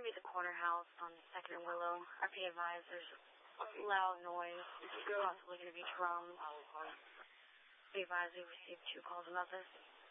going to be at the corner house on 2nd and Willow. RP advised there's loud noise. It's possibly going to be drums. Be advised we received 2 calls about this.